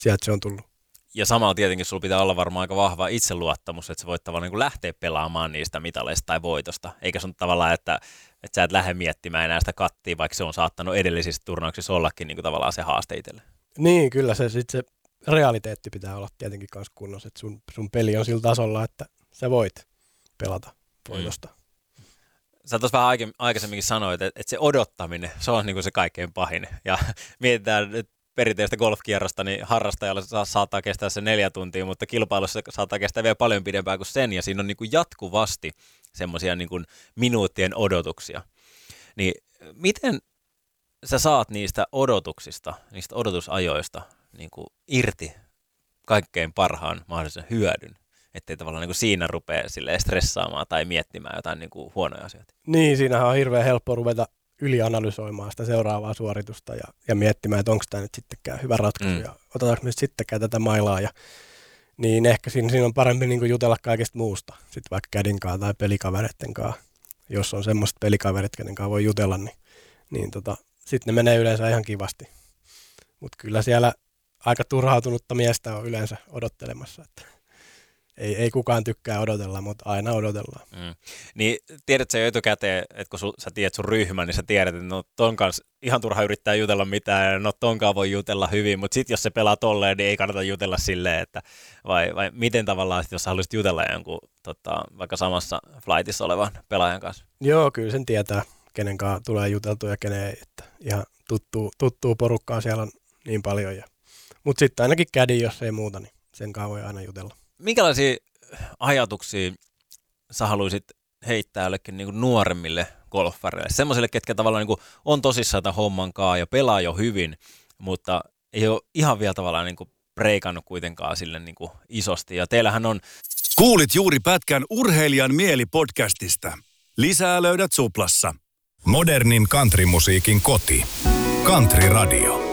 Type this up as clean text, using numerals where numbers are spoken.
sieltä se on tullut. Ja samalla tietenkin sulla pitää olla varmaan aika vahva itseluottamus, että sä voit tavallaan niin kuin lähteä pelaamaan niistä mitaleista tai voitosta. Eikä se on tavallaan, että sä et lähde miettimään enää sitä kattia, vaikka se on saattanut edellisissä turnauksissa ollakin niin kuin tavallaan se haaste itselle. Niin, kyllä se realiteetti pitää olla tietenkin kanssa kunnossa, että sun peli on sillä tasolla, että sä voit pelata voitosta. Sä tuossa vähän aikaisemminkin sanoit, että se odottaminen, se on niin kuin se kaikkein pahin. Ja mietitään nyt perinteistä golfkierrosta, niin harrastajalle saattaa kestää se 4 tuntia, mutta kilpailussa saattaa kestää vielä paljon pidempään kuin sen, ja siinä on niin kuin jatkuvasti semmoisia niin kuin minuuttien odotuksia. Niin miten sä saat niistä odotuksista, niistä odotusajoista niin kuin irti kaikkein parhaan mahdollisen hyödyn, ettei tavallaan niin kuin siinä rupea silleen stressaamaan tai miettimään jotain niin kuin huonoja asioita? Niin, siinähän on hirveän helppo ruveta ylianalysoimaan sitä seuraavaa suoritusta ja miettimään, että onko tämä nyt sittenkään hyvä ratkaisu ja otetaanko me sittenkään tätä mailaa. Niin ehkä siinä on parempi niin kuin jutella kaikesta muusta, sitten vaikka kädin kanssa tai pelikavereiden kanssa. Jos on semmoiset pelikaverit, kenen kanssa voi jutella, niin sitten ne menee yleensä ihan kivasti. Mutta kyllä siellä aika turhautunutta miestä on yleensä odottelemassa, että ei kukaan tykkää odotella, mutta aina odotellaan. Niin tiedätkö jo etukäteen, että kun sä tiedät sun ryhmän, niin sä tiedät, että no ton kanssa ihan turha yrittää jutella mitään, ja no tonkaan voi jutella hyvin, mutta sitten jos se pelaa tolleen, niin ei kannata jutella silleen, että vai miten tavallaan, jos sä haluaisit jutella jonkun vaikka samassa flightissa olevan pelaajan kanssa? Joo, kyllä sen tietää, kenen kanssa tulee juteltua ja kenen ei, että ihan tuttuu porukkaa siellä on niin paljon. Mutta sitten ainakin kädi, jos ei muuta, niin sen kanssa voi aina jutella. Minkälaisia ajatuksia sä haluaisit heittää jollekin niin kuin nuoremmille golfareille? Semmoisille, ketkä tavallaan niin kuin on tosissaan tämän homman kanssa ja pelaa jo hyvin, mutta ei ole ihan vielä tavallaan niin kuin breikannut kuitenkaan sille niin kuin isosti. Ja teillähän on... Kuulit juuri pätkän Urheilijan mieli-podcastista. Lisää löydät Suplassa. Modernin countrymusiikin koti. Country Radio.